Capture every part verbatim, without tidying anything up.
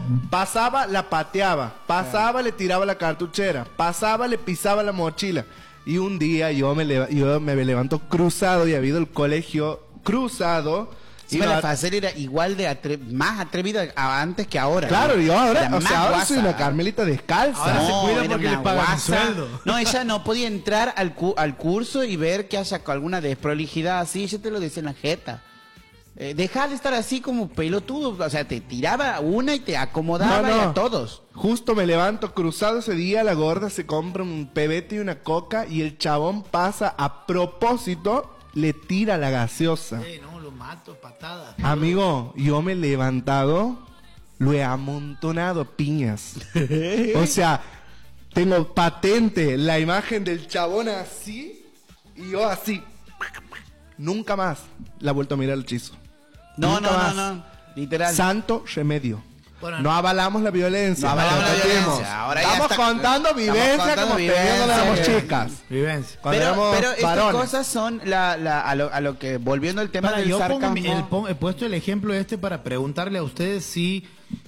Pasaba, la pateaba. Pasaba, le tiraba la cartuchera. Pasaba, le pisaba la mochila. Y un día yo me, leva- yo me levanto cruzado y ha habido el colegio cruzado. Sí, Y la no- Facel era igual de atre más atrevida a- antes que ahora. Claro, ¿no? yo ahora, Era o sea, más ahora guasa. soy una Carmelita descalza. Ahora se cuida era porque una le pagan un guasa. sueldo. No, ella no podía entrar al, cu- al curso y ver que haya alguna desprolijidad así. Ella te lo decía en la jeta. Eh, dejá de estar así como pelotudo. O sea, te tiraba una y te acomodaba No, no. y a todos. Justo me levanto cruzado ese día, la gorda se compra un pebete y una coca y el chabón pasa a propósito, le tira la gaseosa. Eh, no, lo mato, patadas. Amigo, yo me he levantado, lo he amontonado a piñas. O sea, tengo patente la imagen del chabón así y yo así. Nunca más la he vuelto a mirar el chizo. No, Nunca no, más. no, no. Literal. Santo remedio. Bueno, no avalamos la violencia. No avalamos la repetimos. violencia. Ahora ya estamos está- contando estamos vivencia contando como vivencia. teniendo éramos chicas. Vivencia. Cuando Pero, éramos pero estas varones. cosas son la, la, a, lo, a lo que, volviendo al tema Para, del yo pongo sarcasmo. mi- el pon- he puesto el ejemplo este para preguntarle a ustedes si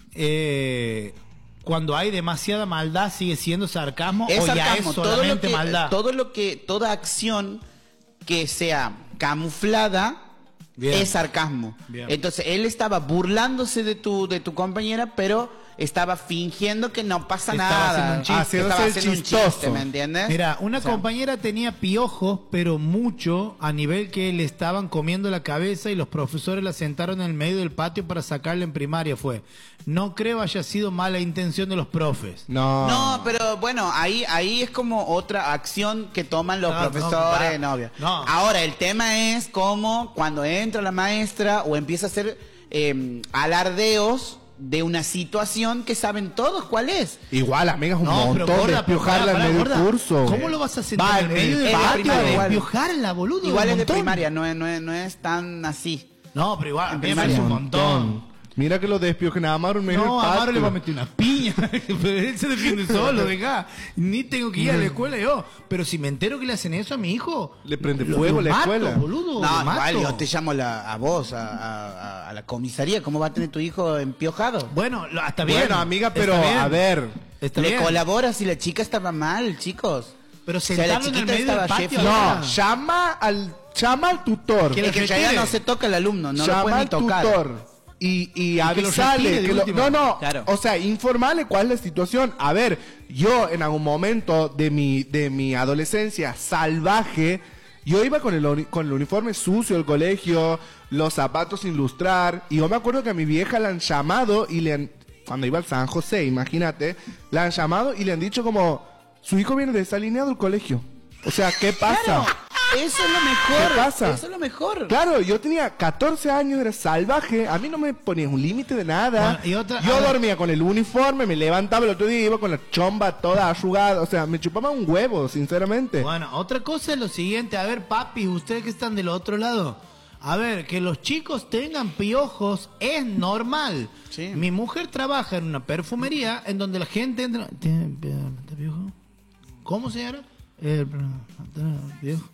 eh, cuando hay demasiada maldad sigue siendo sarcasmo Es o ya sarcasmo. es todo lo solamente que, maldad. todo lo que, toda acción que sea camuflada Bien. es sarcasmo. Bien. Entonces él estaba burlándose de tu, de tu compañera, pero estaba fingiendo que no pasa Estaba nada. haciendo un chiste. Ah, Haciéndose estaba el haciendo un chistoso. chiste, ¿me entiendes? Mira, una O sea, compañera tenía piojos, pero mucho, a nivel que le estaban comiendo la cabeza y los profesores la sentaron en el medio del patio para sacarla en primaria. Fue, no creo haya sido mala intención de los profes. No. No, pero bueno, ahí ahí es como otra acción que toman los No, no, profesores, claro. no, obvio. No. Ahora, el tema es cómo cuando entra la maestra o empieza a hacer eh, alardeos de una situación que saben todos cuál es. Igual, amigas, un No, pero montón gorda, de espiojarla pero pará, en medio gorda, curso. ¿Cómo lo vas a sentar Va, en el medio el del patio, patio de igual. espiojarla, boludo? Igual un es de montón. primaria, no es, no es, no es tan así. No, pero igual, a mí me En parece un primaria. montón. Mira que lo despiojen a Amaro en medio No, del a patio. Amaro le va a meter una piña. Pero él se defiende solo, venga. Ni tengo que ir a la escuela yo. Pero si me entero que le hacen eso a mi hijo, Le prende lo- fuego lo la mato, escuela. boludo. No, lo mato. igual yo te llamo la, a vos, a, a- a la comisaría. ¿Cómo va a tener tu hijo empiojado? Bueno, lo- hasta bien. Bueno, amiga, Está pero bien. a ver. Está Le bien. colabora si la chica estaba mal, chicos. Pero O sea, la sentarlo en el chiquita medio del estaba patio. chef. No, ahora. llama al, llama al tutor. Que Es lo que en realidad retire. no se toca el alumno, no lo llama puede ni al tocar. tutor. Y, y lo avisale retire de que lo- última. no, no, Claro. o sea, informarle cuál es la situación. A ver, yo en algún momento de mi, de mi adolescencia salvaje, yo iba con el, uni- con el uniforme sucio del colegio, los zapatos sin lustrar, y yo me acuerdo que a mi vieja la han llamado y le han, cuando iba al San José, imagínate, la han llamado y le han dicho como, su hijo viene desalineado del colegio. O sea, ¿qué pasa? Claro, eso es lo mejor. ¿Qué pasa? Eso es lo mejor. Claro, yo tenía catorce años, era salvaje, a mí no me ponías un límite de nada. Bueno, y otra- yo a ver. dormía con el uniforme, me levantaba el otro día y iba con la chomba toda arrugada, o sea, me chupaba un huevo, sinceramente. Bueno, otra cosa es lo siguiente. A ver, papi, ustedes que están del otro lado. A ver, que los chicos tengan piojos es normal. Sí. Mi mujer trabaja en una perfumería en donde la gente entra... ¿Tiene pi- piojo? ¿Cómo, señora? Eh, ¿tiene piojo?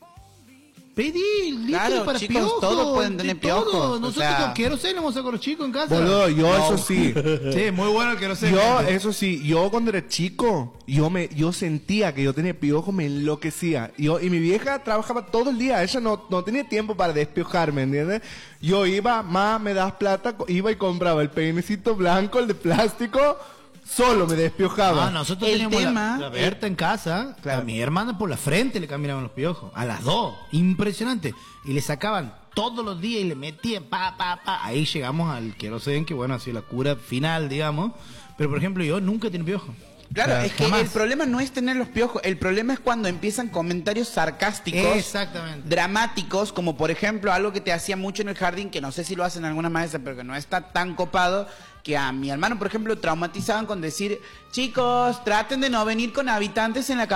Pedí líquido Claro, para chicos, piojos. todos pueden de tener todo. piojos, o Nosotros sea- con queroseno hemos sacado a los chicos en casa. Boludo, yo eso sí. Sí, muy bueno el queroseno. Yo, eso sí, yo cuando era chico, yo me, yo sentía que yo tenía piojo, me enloquecía. Yo, y mi vieja trabajaba todo el día, ella no, no tenía tiempo para despiojarme, ¿entiendes? Yo iba, ma, me das plata, co- iba y compraba el peinecito blanco, el de plástico, solo me despiojaba. Ah, nosotros El teníamos tema- la, la Berta en casa, Claro. a mi hermana por la frente le caminaban los piojos, a las dos, impresionante, y le sacaban todos los días y le metían pa, pa, pa, ahí llegamos al queroseno, que bueno, ha sido la cura final, digamos, pero por ejemplo yo nunca he tenido piojo. Claro, O sea, es que jamás. el problema no es tener los piojos, el problema es cuando empiezan comentarios sarcásticos, Exactamente. dramáticos, como por ejemplo algo que te hacía mucho en el jardín, que no sé si lo hacen algunas maestras, pero que no está tan copado, que a mi hermano, por ejemplo, traumatizaban con decir, chicos, traten de no venir con habitantes en la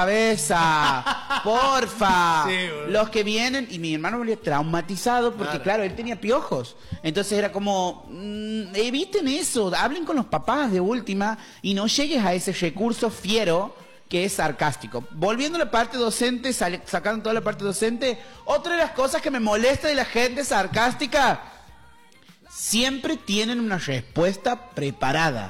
cabeza, porfa, Sí, boludo. los que vienen, y mi hermano volvía traumatizado porque Claro. claro, él tenía piojos, entonces era como, mm, eviten eso, hablen con los papás de última y no llegues a ese recurso fiero que es sarcástico. Volviendo a la parte docente, sale- sacando toda la parte docente, otra de las cosas que me molesta de la gente sarcástica, siempre tienen una respuesta preparada.